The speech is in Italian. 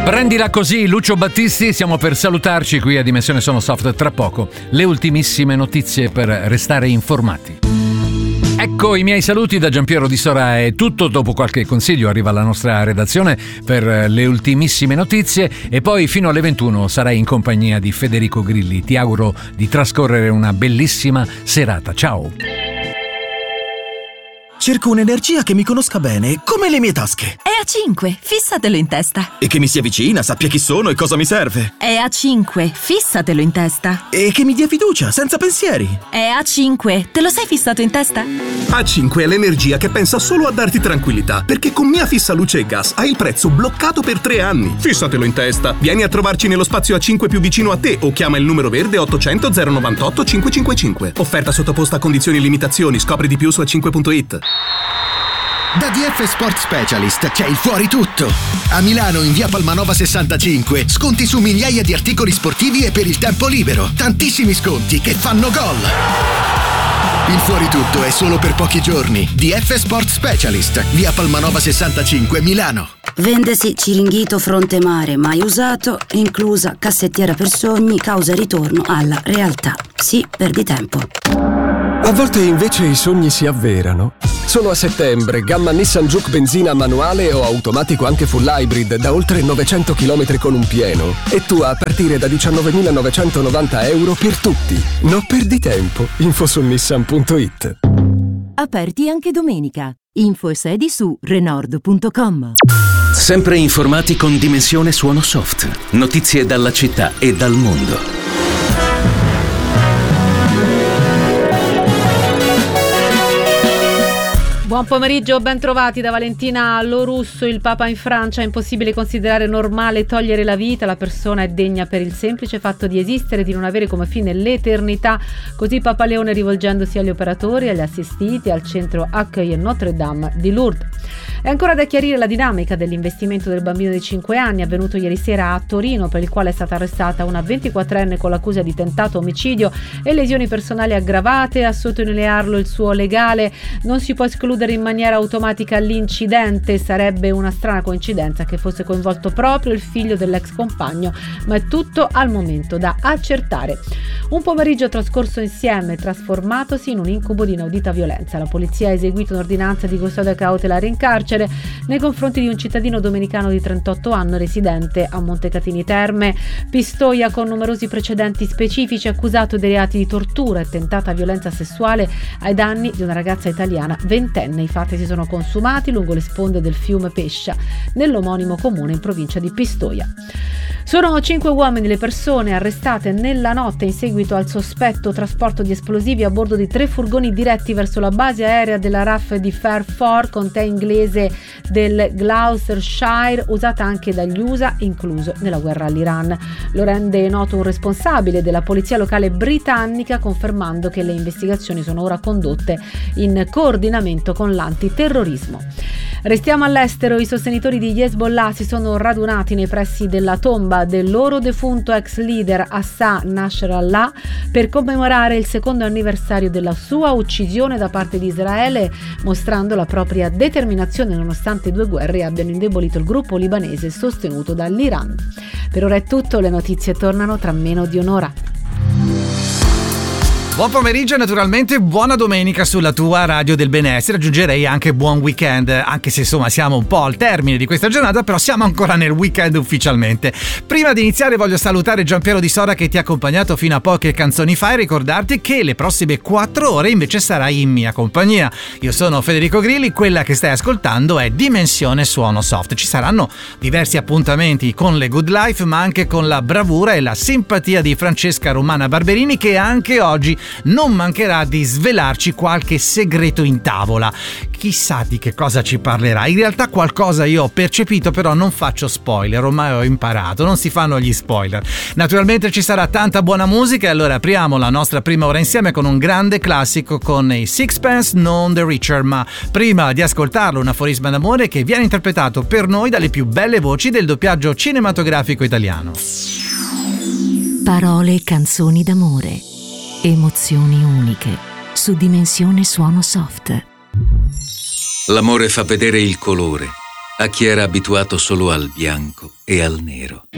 Prendila così, Lucio Battisti, siamo per salutarci qui a Dimensione Suono Soft. Tra poco le ultimissime notizie per restare informati. Ecco i miei saluti da Giampiero Di Sora, è tutto. Dopo qualche consiglio arriva la nostra redazione per le ultimissime notizie e poi fino alle 21 sarai in compagnia di Federico Grilli. Ti auguro di trascorrere una bellissima serata. Ciao! Cerco un'energia che mi conosca bene, come le mie tasche. EA5, fissatelo in testa. E che mi sia vicina, sappia chi sono e cosa mi serve. EA5, fissatelo in testa. E che mi dia fiducia, senza pensieri. EA5, te lo sei fissato in testa? A5 è l'energia che pensa solo a darti tranquillità, perché con Mia Fissa Luce e Gas hai il prezzo bloccato per 3 anni. Fissatelo in testa. Vieni a trovarci nello spazio A5 più vicino a te o chiama il numero verde 800 098 555. Offerta sottoposta a condizioni e limitazioni. Scopri di più su a5.it. Da DF Sport Specialist c'è il fuori tutto. A Milano in via Palmanova 65 sconti su migliaia di articoli sportivi e per il tempo libero. Tantissimi sconti che fanno gol. Il fuori tutto è solo per pochi giorni. DF Sport Specialist, via Palmanova 65 Milano. Vendesi Ciringhito Fronte Mare, mai usato, inclusa cassettiera per sogni, causa ritorno alla realtà. Sì, perdi tempo. A volte invece i sogni si avverano. Solo a settembre, gamma Nissan Juke benzina manuale o automatico anche full hybrid da oltre 900 km con un pieno. E tu a partire da 19.990 euro per tutti. Non perdi tempo. Info su nissan.it. Aperti anche domenica. Info e sedi su Renord.com. Sempre informati con Dimensione Suono Soft. Notizie dalla città e dal mondo. Buon pomeriggio, ben trovati da Valentina Lorusso. Il Papa in Francia: è impossibile considerare normale togliere la vita, la persona è degna per il semplice fatto di esistere, di non avere come fine l'eternità. Così Papa Leone, rivolgendosi agli operatori, agli assistiti, al centro Accueil Notre-Dame di Lourdes. È ancora da chiarire la dinamica dell'investimento del bambino di 5 anni avvenuto ieri sera a Torino, per il quale è stata arrestata una 24enne con l'accusa di tentato omicidio e lesioni personali aggravate. A sottolinearlo il suo legale: non si può escludere in maniera automatica l'incidente, sarebbe una strana coincidenza che fosse coinvolto proprio il figlio dell'ex compagno, ma è tutto al momento da accertare. Un pomeriggio trascorso insieme, trasformatosi in un incubo di inaudita violenza. La polizia ha eseguito un'ordinanza di custodia cautelare in carcere nei confronti di un cittadino domenicano di 38 anni residente a Montecatini Terme. Pistoia, con numerosi precedenti specifici, accusato dei reati di tortura e tentata violenza sessuale ai danni di una ragazza italiana ventenne. I fatti si sono consumati lungo le sponde del fiume Pescia, nell'omonimo comune in provincia di Pistoia. Sono 5 uomini le persone arrestate nella notte in seguito al sospetto trasporto di esplosivi a bordo di 3 furgoni diretti verso la base aerea della RAF di Fairford, contea inglese del Gloucestershire, usata anche dagli USA, incluso nella guerra all'Iran. Lo rende noto un responsabile della polizia locale britannica, confermando che le investigazioni sono ora condotte in coordinamento con l'antiterrorismo. Restiamo all'estero. I sostenitori di Hezbollah si sono radunati nei pressi della tomba del loro defunto ex leader Hassan Nasrallah per commemorare il 2° anniversario della sua uccisione da parte di Israele, mostrando la propria determinazione nonostante 2 guerre abbiano indebolito il gruppo libanese sostenuto dall'Iran. Per ora è tutto, le notizie tornano tra meno di un'ora. Buon pomeriggio e naturalmente buona domenica sulla tua radio del benessere. Aggiungerei anche buon weekend, anche se insomma siamo un po' al termine di questa giornata, però siamo ancora nel weekend ufficialmente. Prima di iniziare voglio salutare Giampiero Di Sora, che ti ha accompagnato fino a poche canzoni fa, e ricordarti che le prossime 4 ore invece sarai in mia compagnia. Io sono Federico Grilli, quella che stai ascoltando è Dimensione Suono Soft. Ci saranno diversi appuntamenti con le Good Life, ma anche con la bravura e la simpatia di Francesca Romana Barberini, che anche oggi non mancherà di svelarci qualche segreto in tavola. Chissà di che cosa ci parlerà. In realtà qualcosa io ho percepito, però non faccio spoiler, ormai ho imparato, non si fanno gli spoiler. Naturalmente ci sarà tanta buona musica, e allora apriamo la nostra prima ora insieme con un grande classico, con i Sixpence None the Richer, ma prima di ascoltarlo un aforisma d'amore che viene interpretato per noi dalle più belle voci del doppiaggio cinematografico italiano. Parole e canzoni d'amore, emozioni uniche, su Dimensione Suono Soft. L'amore fa vedere il colore, a chi era abituato solo al bianco e al nero.